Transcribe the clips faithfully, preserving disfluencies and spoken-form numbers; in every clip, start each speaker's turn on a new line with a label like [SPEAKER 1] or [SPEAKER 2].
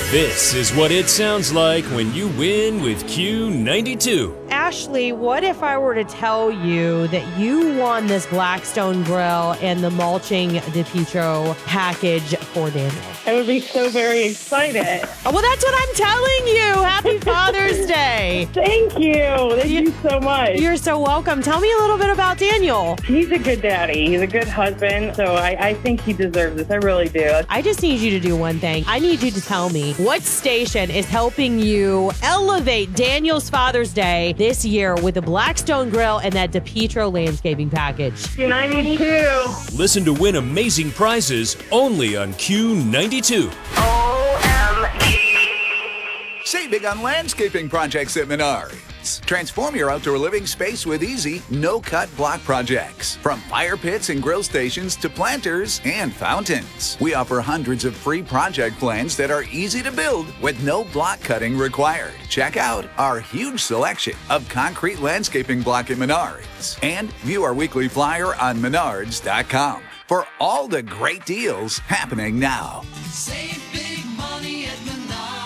[SPEAKER 1] This is what it sounds like when you win with Q ninety-two.
[SPEAKER 2] Ashley, what if I were to tell you that you won this Blackstone Grill and the mulching DePietro package for Daniel?
[SPEAKER 3] I would be so very excited.
[SPEAKER 2] Oh, well, that's what I'm telling you. Happy Father's Day.
[SPEAKER 3] Thank you. Thank you, you so much.
[SPEAKER 2] You're so welcome. Tell me a little bit about Daniel.
[SPEAKER 3] He's a good daddy. He's a good husband. So I, I think he deserves this. I really do.
[SPEAKER 2] I just need you to do one thing. I need you to tell me what station is helping you elevate Daniel's Father's Day this year with the Blackstone Grill and that DePietro landscaping package.
[SPEAKER 3] Q ninety-two.
[SPEAKER 1] Listen to win amazing prizes only on Q ninety-two.
[SPEAKER 4] O M G.
[SPEAKER 5] Save big on landscaping projects at Menards. Transform your outdoor living space with easy, no-cut block projects. From fire pits and grill stations to planters and fountains. We offer hundreds of free project plans that are easy to build with no block cutting required. Check out our huge selection of concrete landscaping block at Menards. And view our weekly flyer on menards dot com for all the great deals happening now.
[SPEAKER 6] Save big money at Menards.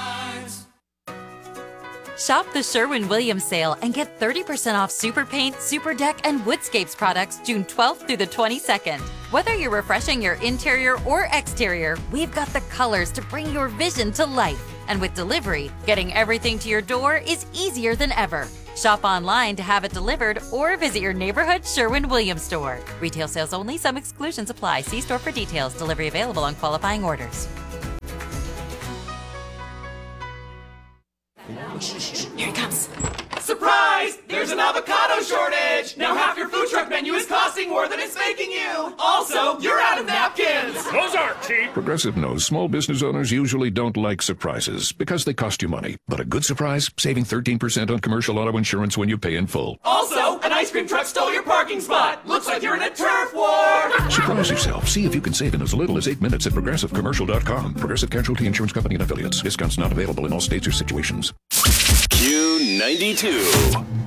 [SPEAKER 7] Shop the Sherwin-Williams sale and get thirty percent off Super Paint, Super Deck, and Woodscapes products June twelfth through the twenty-second. Whether you're refreshing your interior or exterior, we've got the colors to bring your vision to life. And with delivery, getting everything to your door is easier than ever. Shop online to have it delivered or visit your neighborhood Sherwin-Williams store. Retail sales only. Some exclusions apply. See store for details. Delivery available on qualifying orders.
[SPEAKER 8] Here he comes.
[SPEAKER 9] Surprise! There's an avocado shortage! Now half your food truck menu is costing more than it's making you! Also, you're out of napkins!
[SPEAKER 10] Those aren't cheap! Progressive knows small business owners usually don't like surprises because they cost you money. But a good surprise, saving thirteen percent on commercial auto insurance when you pay in full.
[SPEAKER 9] Also, an ice cream truck stole your parking spot! Looks like you're in a turf war!
[SPEAKER 10] Surprise yourself. See if you can save in as little as eight minutes at progressive commercial dot com. Progressive Casualty Insurance Company and affiliates. Discounts not available in all states or situations.
[SPEAKER 1] Q ninety-two.